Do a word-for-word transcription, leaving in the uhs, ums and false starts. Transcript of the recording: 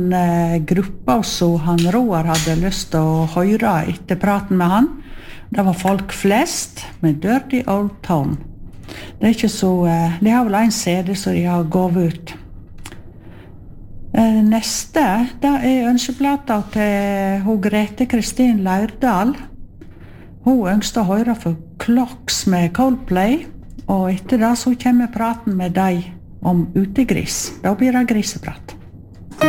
eh, gruppa som han Roar hadde lyst til å høre etter praten med han. Det var folk flest med Dirty Old Town. Det er ikke så, eh, de har vel en C D som de har gått ut. Eh, neste, det er ønskeplata til hun Grete Kristin Leirdal. Hun ønsker å høre for Clocks med Coldplay, og etter det så kommer praten med deg om utegris. Da blir det griseprat.